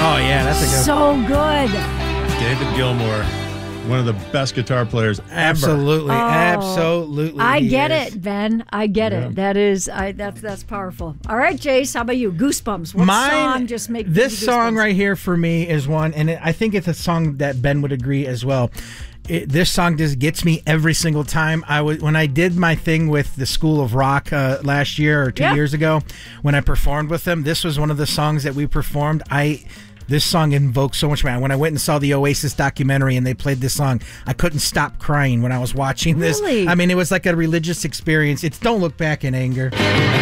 Oh, yeah, that's a good So good. David Gilmour, one of the best guitar players ever. Absolutely. Absolutely. I he get is. it, Ben. I get it. That's powerful. All right, Jace, how about you? Goosebumps. What song just make This you goosebumps? song right here for me is one, and I think it's a song that Ben would agree as well. This song just gets me every single time. When I did my thing with the School of Rock last year or 2 years ago, when I performed with them, this was one of the songs that we performed. This song invokes so much, man. When I went and saw the Oasis documentary and they played this song, I couldn't stop crying when I was watching this. Really? I mean, it was like a religious experience. It's Don't Look Back in Anger.